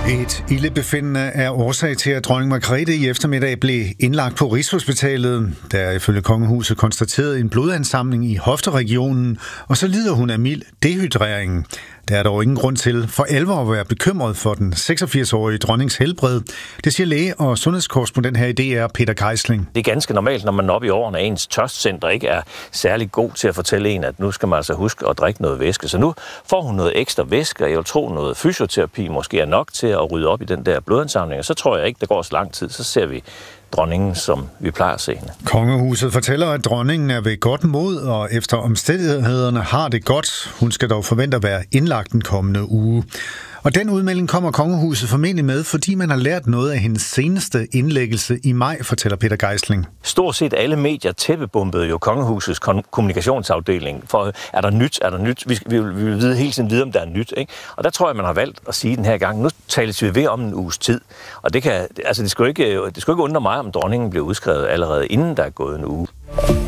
Et ildebefindende er årsag til, at dronning Margrethe i eftermiddag blev indlagt på Rigshospitalet. Der er ifølge kongehuset konstateret en blodansamling i hofteregionen, og så lider hun af mild dehydrering. Der er dog ingen grund til for alvor at være bekymret for den 86-årige dronnings helbred. Det siger læge- og sundhedskorrespondent her i DR, Peter Geisling. Det er ganske normalt, når man oppe i årene, ens tørstcenter ikke er særlig god til at fortælle en, at nu skal man altså huske at drikke noget væske. Så nu får hun noget ekstra væske, og jeg vil tro noget fysioterapi måske er nok til at rydde op i den der blodansamling. Og så tror jeg ikke, der går så lang tid, så ser vi dronningen, som vi plejer at se hende. Kongehuset fortæller, at dronningen er ved godt mod, og efter omstændighederne har det godt. Hun skal dog forvente at være indlagt den kommende uge. Og den udmelding kommer kongehuset formentlig med, fordi man har lært noget af hendes seneste indlæggelse i maj, fortæller Peter Geisling. Stort set alle medier tæppebumpede jo kongehusets kommunikationsafdeling. For er der nyt? Vi vil hele tiden vide, om der er nyt. Ikke? Og der tror jeg, man har valgt at sige den her gang, nu tales vi ved om en uges tid. Og det skulle ikke undre mig, om dronningen bliver udskrevet allerede inden der er gået en uge.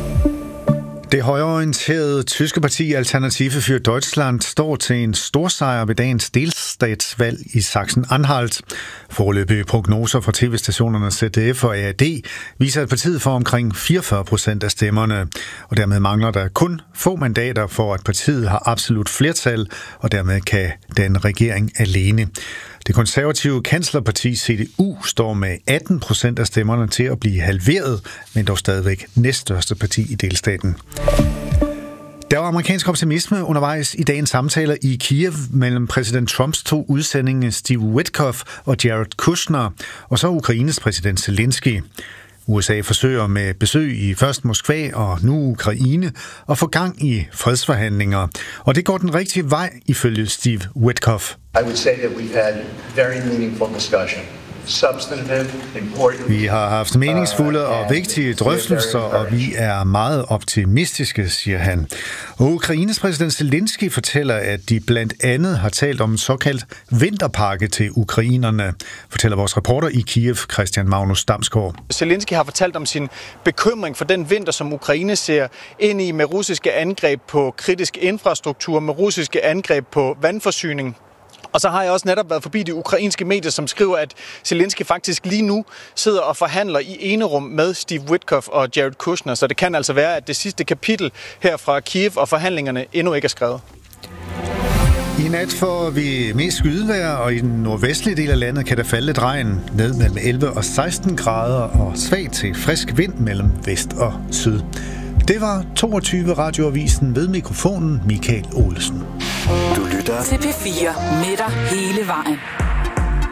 Det højreorienterede tyske parti Alternative für Deutschland står til en storsejr ved dagens delstatsvalg i Sachsen-Anhalt. Foreløbige prognoser fra tv-stationerne ZDF og ARD viser, at partiet får omkring 44% af stemmerne. Og dermed mangler der kun få mandater for, at partiet har absolut flertal, og dermed kan den regering alene. Det konservative kanslerparti CDU står med 18% af stemmerne til at blive halveret, men dog stadigvæk næststørste parti i delstaten. Der var amerikansk optimisme undervejs i dagens samtaler i Kiev mellem præsident Trumps to udsendinge Steve Witkoff og Jared Kushner, og så Ukraines præsident Zelensky. USA forsøger med besøg i først Moskva og nu Ukraine at få gang i fredsforhandlinger. Og det går den rigtige vej, ifølge Steve Witkoff. I would say that we've had very meaningful discussion. Vi har haft meningsfulde og vigtige drøftelser, og vi er meget optimistiske, siger han. Og Ukraines præsident Zelensky fortæller, at de blandt andet har talt om en såkaldt vinterpakke til ukrainerne, fortæller vores reporter i Kiev, Christian Magnus Damsgaard. Zelensky har fortalt om sin bekymring for den vinter, som Ukraine ser ind i med russiske angreb på kritisk infrastruktur, med russiske angreb på vandforsyning. Og så har jeg også netop været forbi de ukrainske medier, som skriver, at Zelensky faktisk lige nu sidder og forhandler i enerum med Steve Witkoff og Jared Kushner. Så det kan altså være, at det sidste kapitel her fra Kiev og forhandlingerne endnu ikke er skrevet. I nat får vi mest skydevejr, og i den nordvestlige del af landet kan der falde lidt regn ned mellem 11 og 16 grader og svag til frisk vind mellem vest og syd. Det var 22 Radioavisen ved mikrofonen Michael Olesen. Du lytter til P4 med dig hele vejen.